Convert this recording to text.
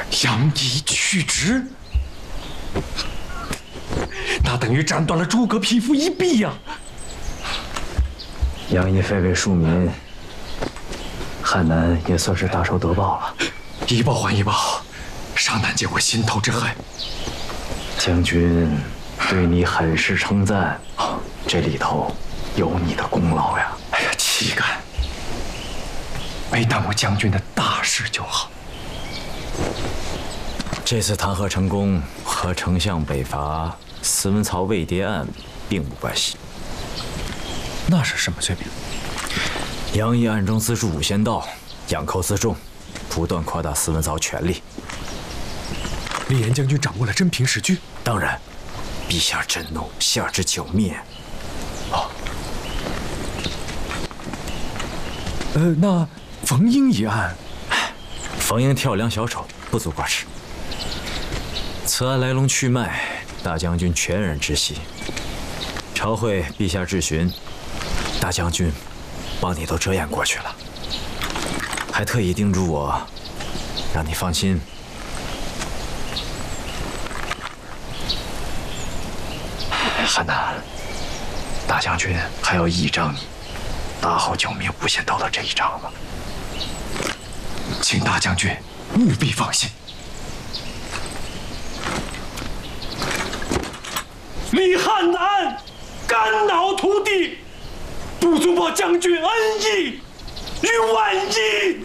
杨毅去职，那等于斩断了诸葛匹夫一臂呀！ 杨毅废为庶民，汉南也算是大仇得报了。 一报还一报，尚难解我心头之恨。 将军对你很是称赞，这里头有你的功劳呀！ 哎呀，岂敢！没耽误将军的大事就好。 这次弹劾成功和丞相北伐司文曹魏谍案并无关系。 那是什么罪名？ 杨毅暗中资助五仙道，养寇自重，不断夸大司文曹权力。 李严将军掌握了真凭实据？ 当然，陛下震怒，下旨剿灭。 那冯英一案， 冯英跳梁小丑，不足挂齿。此案来龙去脉，大将军全然知悉。朝会陛下质询，大将军帮你都遮掩过去了，还特意叮嘱我，让你放心。汉南，大将军还要依仗你，打好剿灭无间道的这一仗呢。 请大将军务必放心。李汉南肝脑涂地，不足报将军恩义与万一。